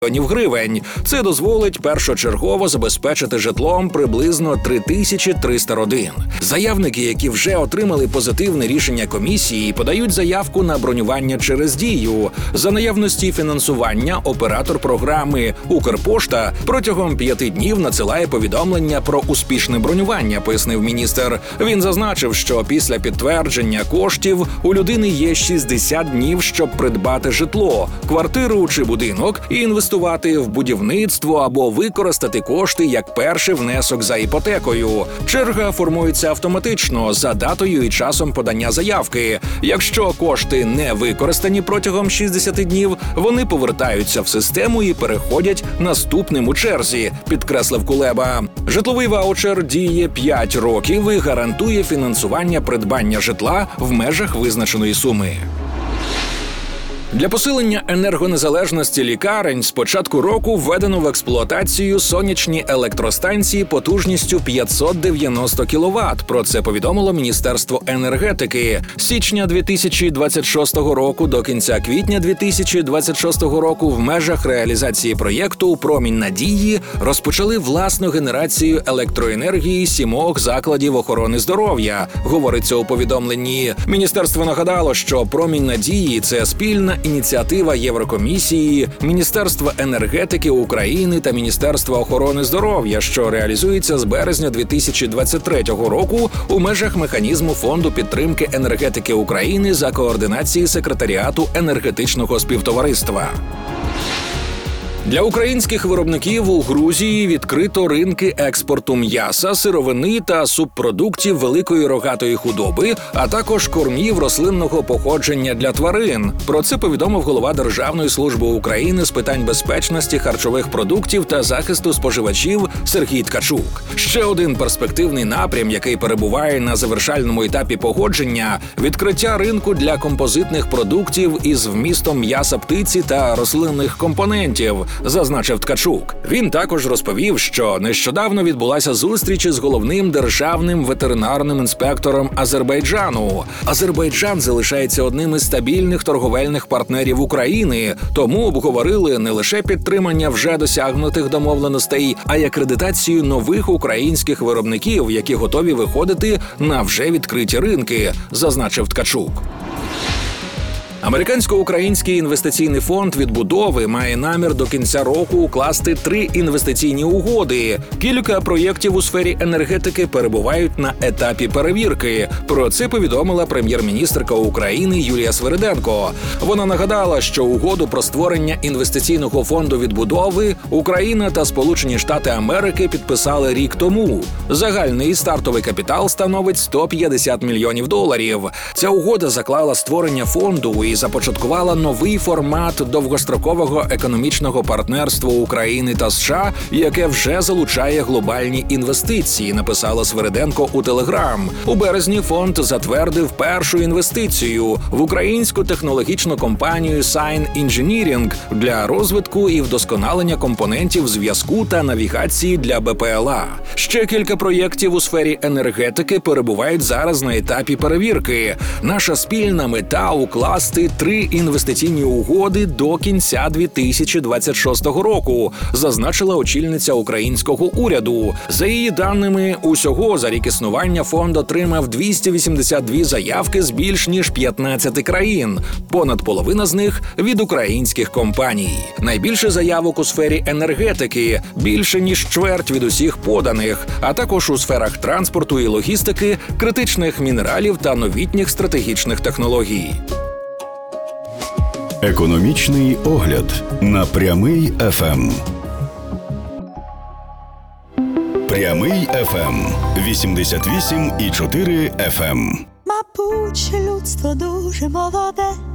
гривень. Це дозволить першочергово забезпечити житлом приблизно 3300 родин. Заявники, які вже отримали позитивне рішення комісії, подають заявку на бронювання через Дію. За наявності фінансування оператор програми «Укрпошта» протягом 5 днів надсилає повідомлення про успішне бронювання, пояснив міністр. Він зазначив, що після підтвердження коштів у людини є 60 днів, щоб придбати житло, квартиру чи будинок і інвестувати в будівництво або використати кошти як перший внесок за іпотекою. Черга формується автоматично за датою і часом подання заявки. Якщо кошти не використані протягом 60 днів, вони повертаються в систему і переходять наступним у черзі, підкреслив Кулеба. Житловий ваучер діє 5 років і гарантує фінансування придбання житла в межах визначеної суми. Для посилення енергонезалежності лікарень з початку року введено в експлуатацію сонячні електростанції потужністю 590 кВт. Про це повідомило Міністерство енергетики. З січня 2026 року до кінця квітня 2026 року в межах реалізації проєкту «Промінь надії» розпочали власну генерацію електроенергії 7 закладів охорони здоров'я, говориться у повідомленні. Міністерство нагадало, що «Промінь надії» – це спільна ініціатива Єврокомісії, Міністерства енергетики України та Міністерства охорони здоров'я, що реалізується з березня 2023 року у межах механізму Фонду підтримки енергетики України за координації Секретаріату енергетичного співтовариства. Для українських виробників у Грузії відкрито ринки експорту м'яса, сировини та субпродуктів великої рогатої худоби, а також кормів рослинного походження для тварин. Про це повідомив голова Державної служби України з питань безпечності харчових продуктів та захисту споживачів Сергій Ткачук. Ще один перспективний напрям, який перебуває на завершальному етапі погодження – відкриття ринку для композитних продуктів із вмістом м'яса птиці та рослинних компонентів, зазначив Ткачук. Він також розповів, що нещодавно відбулася зустріч із головним державним ветеринарним інспектором Азербайджану. Азербайджан залишається одним із стабільних торговельних партнерів України, тому обговорили не лише підтримання вже досягнутих домовленостей, а й акредитацію нових українських виробників, які готові виходити на вже відкриті ринки, зазначив Ткачук. Американсько-український інвестиційний фонд відбудови має намір до кінця року укласти 3 інвестиційні угоди. Кілька проєктів у сфері енергетики перебувають на етапі перевірки. Про це повідомила прем'єр-міністерка України Юлія Свириденко. Вона нагадала, що угоду про створення інвестиційного фонду відбудови Україна та Сполучені Штати Америки підписали рік тому. Загальний стартовий капітал становить $150 мільйонів. Ця угода заклала створення фонду і започаткувала новий формат довгострокового економічного партнерства України та США, яке вже залучає глобальні інвестиції, написала Свириденко у Телеграм. У березні фонд затвердив першу інвестицію в українську технологічну компанію Sign Engineering для розвитку і вдосконалення компонентів зв'язку та навігації для БПЛА. Ще кілька проєктів у сфері енергетики перебувають зараз на етапі перевірки. Наша спільна мета – укласти 3 інвестиційні угоди до кінця 2026 року, зазначила очільниця українського уряду. За її даними, усього за рік існування фонд отримав 282 заявки з більш ніж 15 країн. Понад половина з них – від українських компаній. Найбільше заявок у сфері енергетики – більше ніж чверть від усіх поданих, а також у сферах транспорту і логістики, критичних мінералів та новітніх стратегічних технологій. Економічний огляд на Прямий ФМ. Прямий ФМ 88,4 FM. Мабуть, людство дуже молоде.